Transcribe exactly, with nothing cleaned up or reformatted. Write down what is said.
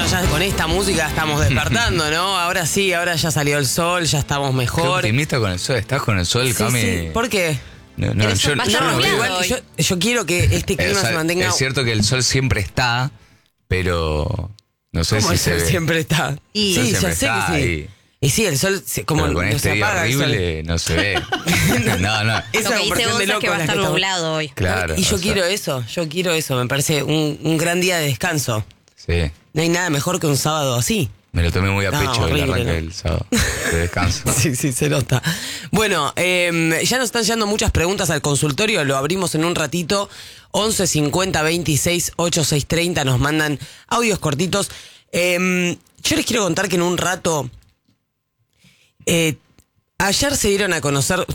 ya con esta música estamos despertando, ¿no? Ahora sí, ahora ya salió el sol, ya estamos mejor. Qué optimista con el sol. ¿Estás con el sol, Sí, Cami? sí. ¿Por qué? No, no, Pero yo, va a yo estar no nublado veo. Igual, hoy. yo, yo quiero que este Eh, clima o sea, se mantenga. es cierto que el sol siempre está, pero no sé ¿Cómo si el se sol ve. siempre está? Y- sí, El sol ya siempre sé está que sí. ahí. Y sí, el sol se, como Pero con no se este día apaga el sol. horrible no se ve. no, no. Esa Lo que dice conversión vos de es que locos va a las estar estamos- nublado hoy. Claro. Y yo o sea, quiero eso, yo quiero eso. Me parece un, un gran día de descanso. Sí. No hay nada mejor que un sábado así. Me lo tomé muy a No, pecho el horrible, arranque ¿no? del sábado de descanso. Sí, sí, se nota. Bueno, eh, ya nos están llegando muchas preguntas al consultorio, lo abrimos en un ratito. once cincuenta veintiséis ochenta y seis treinta nos mandan audios cortitos. Eh, yo les quiero contar que en un rato, eh, ayer se dieron a conocer,